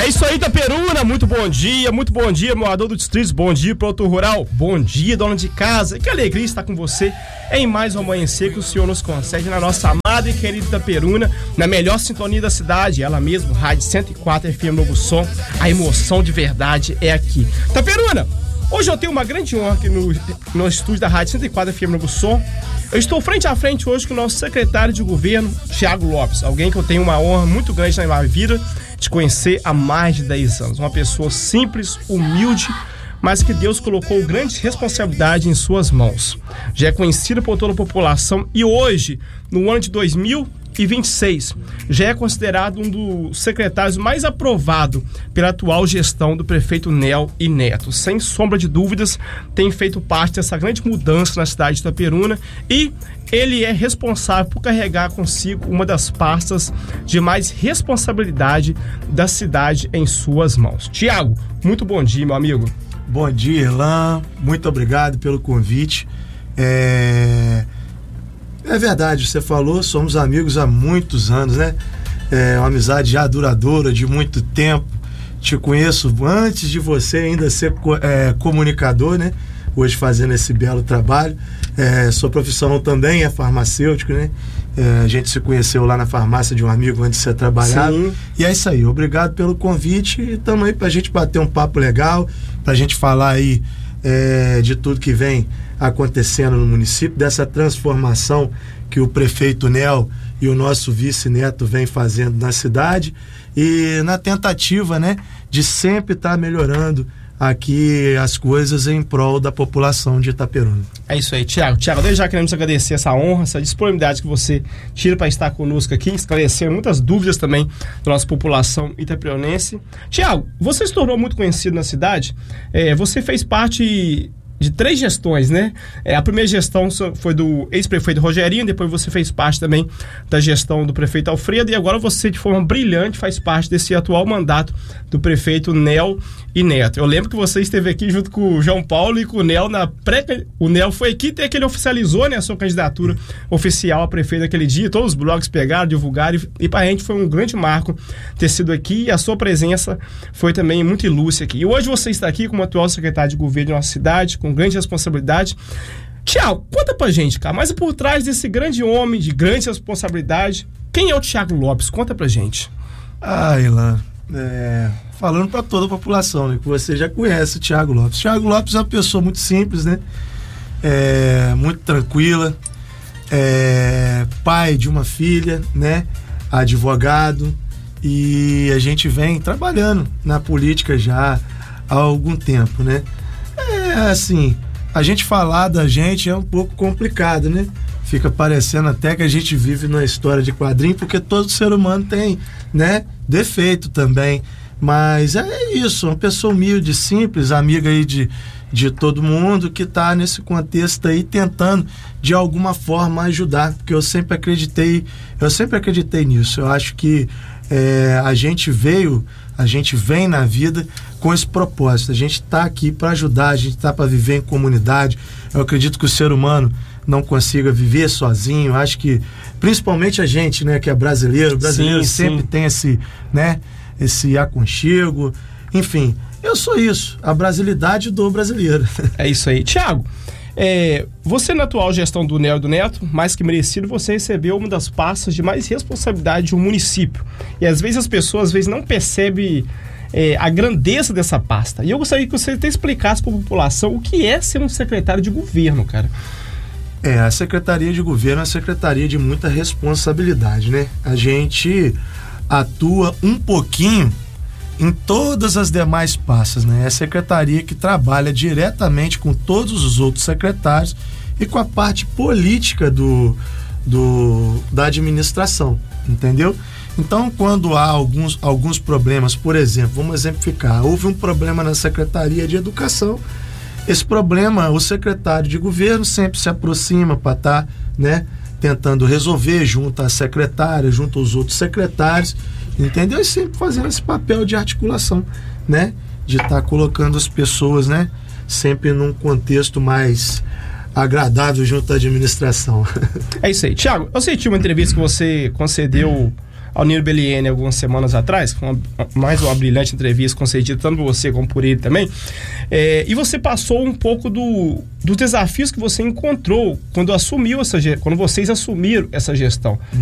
isso aí, Itaperuna, muito bom dia, morador do distrito, bom dia, produtor rural, bom dia, dona de casa, que alegria estar com você em mais um amanhecer que o Senhor nos concede na nossa amada e querida Itaperuna, na melhor sintonia da cidade, ela mesmo, Rádio 104 FM Novo Som, a emoção de verdade é aqui. Itaperuna, hoje eu tenho uma grande honra aqui no estúdio da Rádio 104 FM Novo Som. Eu estou frente a frente hoje com o nosso secretário de governo, Thiago Lopes, alguém que eu tenho uma honra muito grande na minha vida de conhecer há mais de 10 anos. Uma pessoa simples, humilde, mas que Deus colocou grande responsabilidade em suas mãos. Já é conhecido por toda a população e hoje, no ano de 2026, já é considerado um dos secretários mais aprovado pela atual gestão do prefeito Nel e Neto. Sem sombra de dúvidas, tem feito parte dessa grande mudança na cidade de Itaperuna e ele é responsável por carregar consigo uma das pastas de mais responsabilidade da cidade em suas mãos. Tiago, muito bom dia, meu amigo. Bom dia, Erlan. Muito obrigado pelo convite. É verdade, você falou, somos amigos há muitos anos, né? É uma amizade já duradoura, de muito tempo. Te conheço antes de você ainda ser comunicador, né? Hoje fazendo esse belo trabalho. Sua profissão também é farmacêutico, né? A gente se conheceu lá na farmácia de um amigo antes de você trabalhar. Sim. E é isso aí, obrigado pelo convite e estamos aí pra gente bater um papo legal, pra gente falar aí de tudo que vem acontecendo no município, dessa transformação que o prefeito Nel e o nosso vice Neto vem fazendo na cidade e na tentativa, né, de sempre estar melhorando aqui as coisas em prol da população de Itaperuna. É isso aí, Tiago. Tiago, desde já queremos agradecer essa honra, essa disponibilidade que você tira para estar conosco aqui, esclarecer muitas dúvidas também da nossa população itaperunense. Tiago, você se tornou muito conhecido na cidade, você fez parte de 3 gestões, né? A primeira gestão foi do ex-prefeito Rogerinho, depois você fez parte também da gestão do prefeito Alfredo e agora você, de forma brilhante, faz parte desse atual mandato do prefeito Nel e Neto. Eu lembro que você esteve aqui junto com o João Paulo e com o Nel o Nel foi aqui até que ele oficializou, né, a sua candidatura oficial a prefeito naquele dia, todos os blogs pegaram, divulgaram e pra gente foi um grande marco ter sido aqui e a sua presença foi também muito ilustre aqui. E hoje você está aqui como atual secretário de governo de nossa cidade, com grande responsabilidade. Tiago, conta pra gente, cara, mas por trás desse grande homem de grande responsabilidade, quem é o Thiago Lopes? Conta pra gente. Ilan, falando pra toda a população, né, que você já conhece o Thiago Lopes. Thiago Lopes é uma pessoa muito simples, né? Muito tranquila, pai de uma filha, né? Advogado, e a gente vem trabalhando na política já há algum tempo, né? Assim, a gente falar da gente é um pouco complicado, né? Fica parecendo até que a gente vive numa história de quadrinho, porque todo ser humano tem, né, defeito também. Mas é isso, uma pessoa humilde, simples, amiga aí de todo mundo, que está nesse contexto aí tentando de alguma forma ajudar, porque eu sempre acreditei nisso. Eu acho que a gente vem na vida com esse propósito. A gente está aqui para ajudar, a gente está para viver em comunidade. Eu acredito que o ser humano não consiga viver sozinho. Eu acho que, principalmente a gente, né, que é brasileiro, o brasileiro sempre tem esse, né, esse aconchego. Enfim, eu sou isso, a brasilidade do brasileiro. É isso aí. Tiago, você na atual gestão do Nel e do Neto, mais que merecido, você recebeu uma das pastas de mais responsabilidade de um município. E às vezes as pessoas não percebem a grandeza dessa pasta. E eu gostaria que você até explicasse para a população o que é ser um secretário de governo, cara. A Secretaria de Governo é uma secretaria de muita responsabilidade, né? A gente atua um pouquinho em todas as demais pastas, né? É a secretaria que trabalha diretamente com todos os outros secretários e com a parte política da administração, entendeu? Então, quando há alguns problemas, por exemplo, vamos exemplificar, houve um problema na Secretaria de Educação, esse problema, o secretário de governo sempre se aproxima para estar, né, tentando resolver junto à secretária, junto aos outros secretários, entendeu? E sempre fazendo esse papel de articulação, né, de estar colocando as pessoas, né, sempre num contexto mais agradável junto à administração. É isso aí. Tiago, eu senti uma entrevista que você concedeu ao Nino Belliene algumas semanas atrás, com mais uma brilhante entrevista concedida tanto por você como por ele também, e você passou um pouco dos desafios que você encontrou quando vocês assumiram essa gestão.